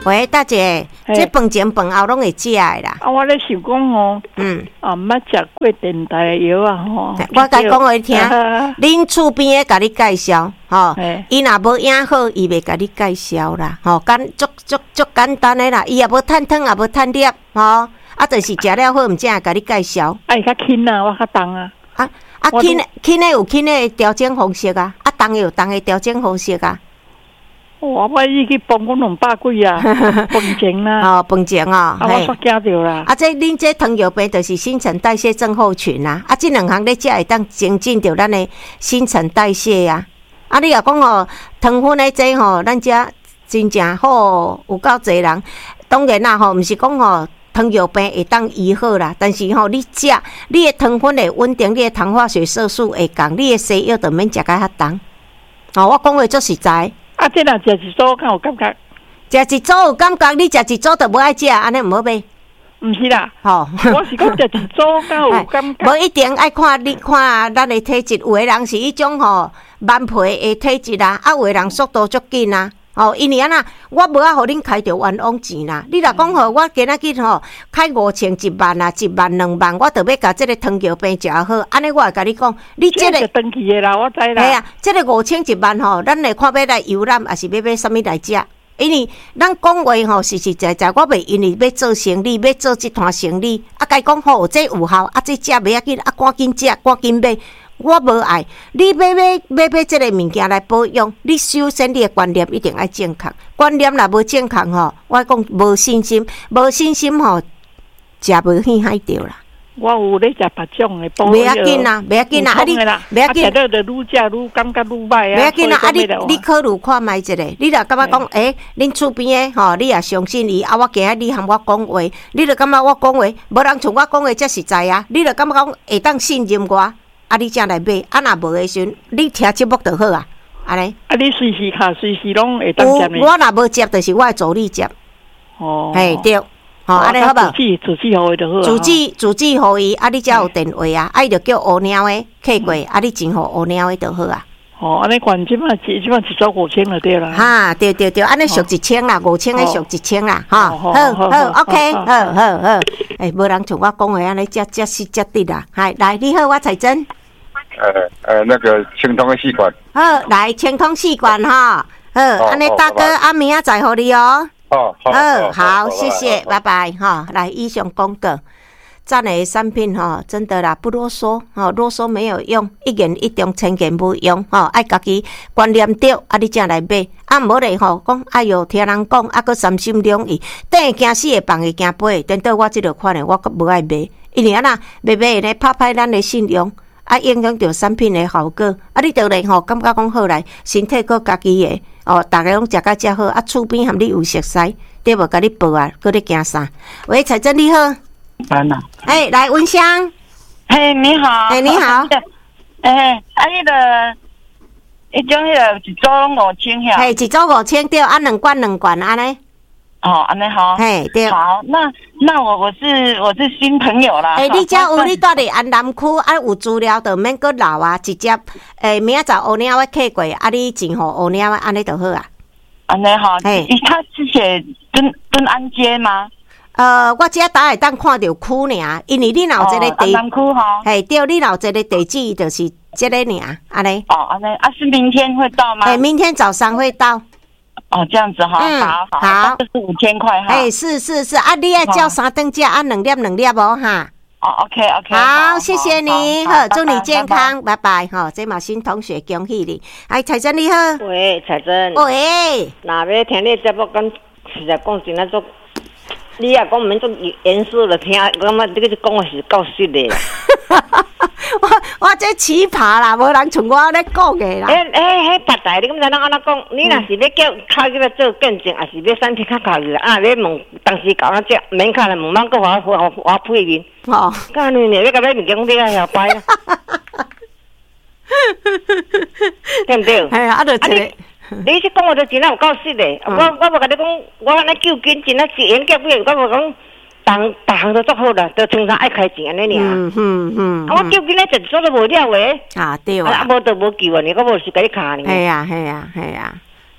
喂，大姐，这饭前饭后拢会食的啦。 我咧想讲吼，捌食过电台的药啊吼。 我甲讲互你听，恁厝边的甲你介绍，吼，伊若无养好，伊袂甲你介绍啦，吼，足简单的啦，伊也无趁汤，也无趁粒，吼，啊，就是食了好，毋正甲你介绍。 伊较轻啊，我较重啊。 轻的有轻的调整方式啊，重的有重的调整方式啊。 我已去帮我200几啊，饭前啦。 哦，饭前哦， 我煞惊着啦。 恁这糖尿病就是新陈代谢症候群啊，这两项咧食会当增进着咱的新陈代谢啊。你若讲哦，糖分的这吼，咱遮真正好，有够侪人。当然啦，毋是讲吼糖尿病会当医好啦，但是吼，你食你的糖分会稳定，你的糖化血色素会降，你的西药就免食甲遐重。我讲话足实在。 这若食一组，敢有感觉？ 食一组有感觉，你食一组就无爱食，安尼毋好买。 毋是啦，我是讲食一组，敢有感觉？ 无一定爱看咱的体质，有的人是迄种慢皮的体质啦，有的人速度足紧啊。因为我无互恁开着冤枉钱啦。你若讲我今仔日开5000、1万啊、1万、2万，我就要甲这个糖尿病食好。安尼我会甲你讲，你这个长期的啦，我知啦。 系啊，这个5000、1万咱会看要来游览，还是要买啥物来食？因为咱讲话实实在在，我袂因为要做生意，要做这摊生意，甲伊讲这有效，这食袂要紧，赶紧食，赶紧买。我无爱，你买这个物件来保养，你首先你的观念一定要正确。观念若无正确我讲无信心，食无稀罕着啦。 我有咧食别种的保养， 袂要紧啦，袂要紧啦， 袂要紧。食了就愈食愈感觉愈歹啊。 袂要紧啦，你考虑看卖一下，你若感觉讲，恁厝边的你也相信伊，我今日你和我讲话，你就感觉我讲话，无人像我讲话遮实在啊，你就感觉讲会当信任我。你才来买，若无的时阵，你听节目就好啊，安尼。 你随时卡，随时拢会当接呢。 我若无接，就是我会助你接。嘿，对，安尼好无？ 自己互伊就好啊。 自己互伊，你才有电话啊，伊就叫乌猫的客过，你钱互乌猫的就好啊。 安尼管即摆一组5000就对啦。 哈，对，安尼俗1000啦，5000的俗1000啦，好，OK，好。无人像我讲的安尼，遮实遮直啦。来，你好，我彩珍。 那个清通的试管。 好，来清通试管哈。好，安尼大哥，明仔载互你哦。好，谢谢，拜拜哈。来，以上广告。赞的产品真的啦，不啰嗦啰嗦没有用，一言一中，千言不用爱家己观念对，你才来买无咧讲哎哟，听人讲佫三心两意，等会惊死会放会惊飞，等到我即落款的，我佫无爱买，因为买呢拍歹咱的信用，影响到产品的效果，你就咧感觉讲好来，身体佫家己的大家拢食甲遮好，厝边含你有熟悉，对无？甲你报啊，佫咧惊啥？喂，彩珍你好。来文香。 你好。 你好。 迄个，迄种一组拢5000遐。 一组5000对，2罐安尼。 安尼好。 对。 好，那我是新朋友啦。 你遮有你住伫安南区，有资料就免阁留啊，直接明仔载乌猫的客过，你钱互乌猫的，安尼就好啊。 安尼好。他是写敦安街吗？ 我遮打会当看到区尔，因为你若有一个地， 南区对，你若有一个地址，就是这个尔，安尼。 安尼是明天会到吗？ 明天早上会到。 这样子哈。好，这是5000块哈。 是，你要叫3顿食2粒哦哈。 OK。 好，谢谢你，好，祝你健康，拜拜哈。这嘛新同学，恭喜你。彩珍你好。 喂，彩珍。 喂。 若要听你节目，讲实在讲真做。你也讲免做严肃了听，我感觉你个讲的是够实的。 我这奇葩啦，无人像我咧讲的啦。 别台你敢知咱安怎讲？你若是要叫考去要做见证，还是要产品较考虑要问当时搞咱这免考来问，茫个我配面。干你要甲买物件讲你啊晓摆啦。对不对？ 就这个。 你是讲我就真有够实的，我无甲你讲，我安尼救金真啊是演技不？我无讲，逐项都做好啦，就通常爱开钱安尼尔。我救金咧一组都无了诶。 对啊。 无就无救啊，你我无是甲你卡呢。 系啊。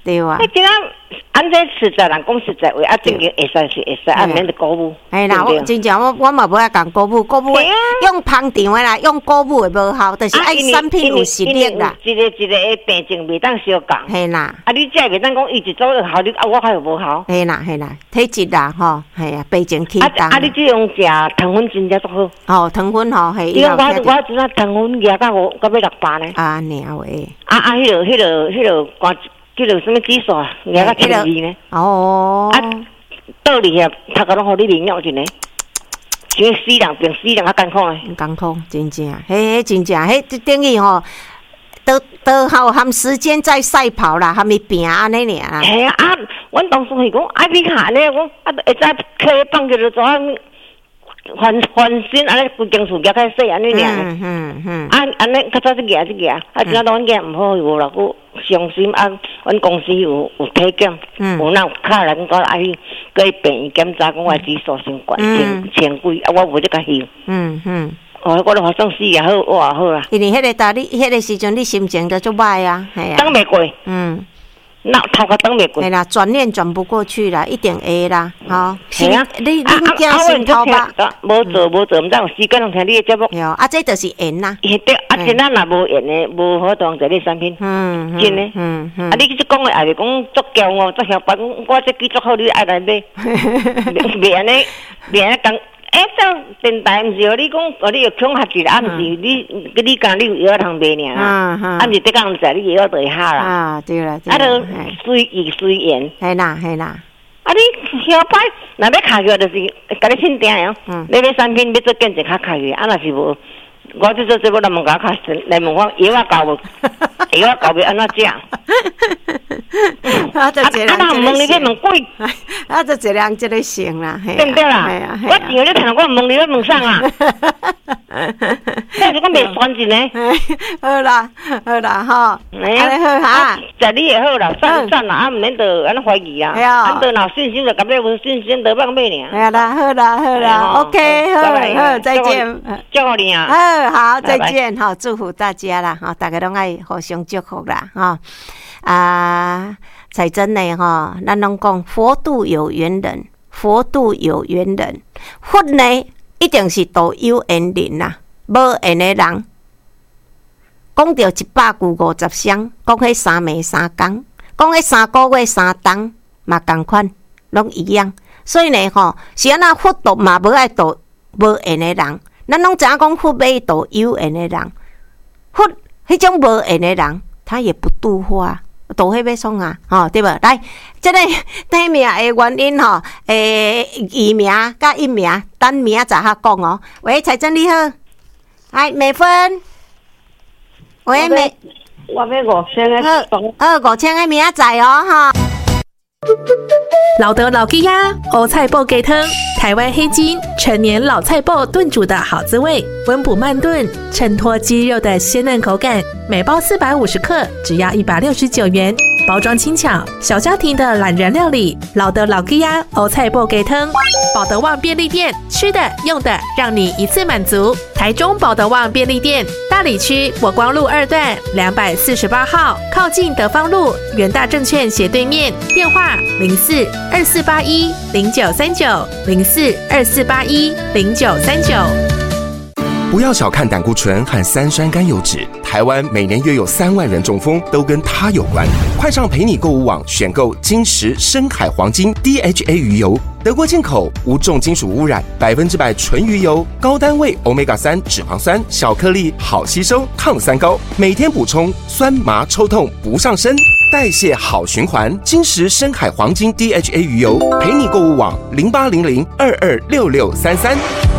对啊。 你今仔安这实在人讲实在话，啊，正经会使是会使，啊，免得鼓舞。 哎啦，我真正我嘛无爱讲鼓舞，鼓舞用香肠的啦，用鼓舞的无效，就是爱产品有实力啦。 一个病症袂当相共。 嘿啦， 啊，你这袂当讲伊一组有效，你啊我还有无效？ 嘿啦，体质啦吼，系啊，病症轻重。 啊，你这样食糖粉真正足好。 哦，糖粉吼，嘿。 伊讲我真正糖粉压到要600呢。 啊，鸟诶。 迄个关。叫做什么指数啊？人家听二呢？ 哦。 啊，道理啊，他可能互你领养进来，像死人变死人较艰苦呢。 艰苦，真正，嘿，真正，嘿，等于吼，都好含时间在赛跑啦，含伊拼安尼尔啦。 嘿啊，阮同事是讲，啊，你看呢，讲啊，会再开放叫做怎样？翻身安尼规间厝夹较细安尼尔。安尼较早一夹，啊，今仔拢夹毋好有啦，佫伤心啊！阮公司有体检，有那有敲来讲讲啊，去病院检查，讲我指数伤悬千几，啊，我无得甲休。哦，我都发生死也好，我也好啦。 因为迄个时阵，你心情就足歹啊，系啊。 等袂过。那头壳等袂过。 系啦，转念转不过去啦，一定会啦，吼。是啊，你惊心头吧？ 无做，毋知有时间通听你的节目。 有啊，这就是缘啦。 对，啊，真咱若无缘的，无好当做你产品。真的。啊，你即讲的也是讲足骄傲，足嚣张，我这几足好，你爱来买。袂安尼讲。这电台毋是互你讲，你有恐吓一啦，啊，毋是你讲你有药通卖尔啦，啊，毋是得讲在你药就会下啦。 啊，对啦， 啊，就随意随缘。 系啦。 啊，你小摆，若要卡药就是甲你请定哦。你买产品要做见证较卡药，啊，若是无，我即做节目来问甲较深，来问我药啊够无？药啊够未？安怎食？ 啊，就一人问你要问贵， 啊，就一人一个性啦， 对不对啦？我钱你趁我问你要问啥啊？这是讲袂算钱呢。 好啦，吼，安尼好哈， 食你也好啦，赞啦，啊，毋免得安尼怀疑啊。啊，得若信心就甲你无信心就放买尔。 哎啦，好啦 ，OK， 好，再见， 祝福你啊。 好，再见，好，祝福大家啦，哈，大家拢爱互相祝福啦，哈。啊，才真呢哈，咱拢讲佛度有缘人，佛呢一定是度有缘人啦，无缘的人，讲到100句50声，讲迄3暝3工，讲迄3個月3冬，嘛同款，拢一样。所以呢吼，是安那佛度嘛无愛度无缘的人，咱拢知影講佛要度有緣的人，佛迄種無緣的人，他也不度化。都迄要创啊，吼对无？来，这个第名的原因吼，艺名甲音名，等明仔载较讲哦。喂，彩珍你好，哎，美芬，喂美， 我要5000个 ，5000个明仔载哦，哈。 老德老鸡鸭欧菜脯鸡汤，台湾黑金陈年老菜脯炖煮的好滋味，温补慢炖，衬托鸡肉的鲜嫩口感。每包450克，只要169元。包装轻巧，小家庭的懒人料理。老德老鸡鸭欧菜脯鸡汤，保德旺便利店，吃的用的让你一次满足。台中保德旺便利店，大里区国光路2段248号，靠近德芳路元大证券斜对面。电话04-2481-0939，04-2481-0939。 不要小看胆固醇和3酸甘油酯，台湾每年约有3万人中风，都跟它有关。快上陪你购物网选购金石深海黄金 DHA 鱼油，德国进口，无重金属污染，100%纯鱼油，高单位 Omega-3 脂肪酸，小颗粒，好吸收，抗酸高，每天补充，酸麻抽痛不上身，代谢好循环。金石深海黄金 DHA 鱼油，陪你购物网0800226633。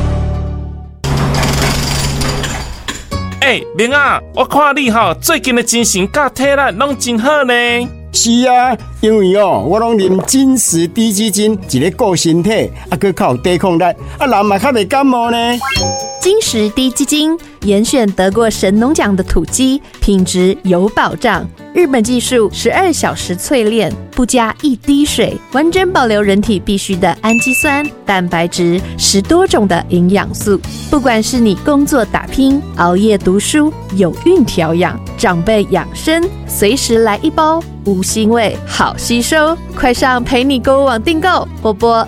明啊，我看你最近的精神甲体力拢真好呢。 是啊，因为我拢啉金石低基金，一个顾身体，佮较有抵抗力，人嘛较袂感冒呢。 金石低基金严选得过神农奖的土鸡，品质有保障。日本技术12小时淬炼，不加一滴水，完整保留人体必需的氨基酸、蛋白质，10多种的营养素。不管是你工作打拼、熬夜读书、有孕调养， 长辈养生，随时来一包，无腥味，好吸收。快上陪你购物网订购，或拨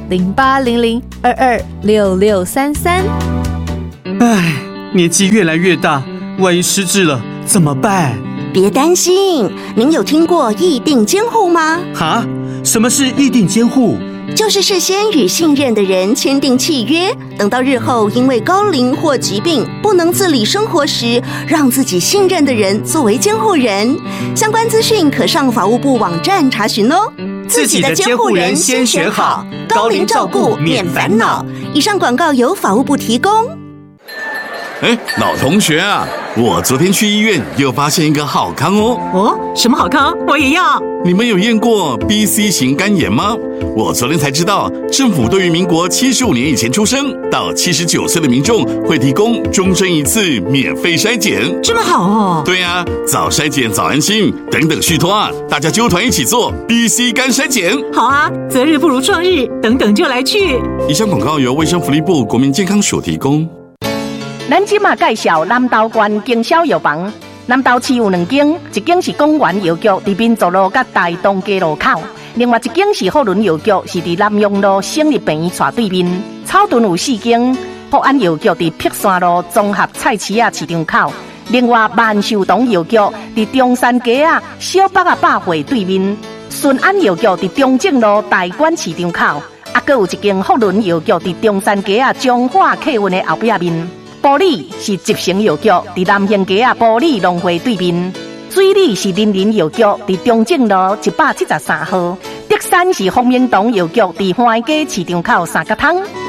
0800226633。 唉，年纪越来越大，万一失智了怎么办？ 别担心，您有听过议定监护吗？ 哈？什么是议定监护？ 就是事先与信任的人签订契约，等到日后因为高龄或疾病不能自理生活时，让自己信任的人作为监护人。相关资讯可上法务部网站查询哦。 自己的监护人先选好， 高龄照顾免烦恼。以上广告由法务部提供。 老同学啊，我昨天去医院又发现一个好康哦。 哦，什么好康？我也要。 你们有验过 BC 型肝炎吗？我昨天才知道，政府对于民国75年以前出生到79岁的民众会提供终身一次免费筛检。 这么好哦？ 对啊，早筛检早安心，等等续托啊，大家揪团一起做 BC 肝筛检。 好啊，择日不如撞日，等等就来去。 以上广告由卫生福利部国民健康署提供。 咱即马介绍南投县经销药房。南投市有2间，一间是公园药局，伫民族路甲大东街路口；另外一间是福伦药局，是伫南阳路省立病院斜对面。草屯有4间，福安药局伫碧山路综合菜市仔市场口；另外万寿堂药局伫中山街小北百货对面。顺安药局伫中正路大馆市场口，阁有一间福伦药局伫中山街中华客运的后壁面。埔里是集成药局，伫南兴街埔里农会对面；水里是林林药局，伫中正路173号；德山是丰明堂药局，伫花街市场口3角通。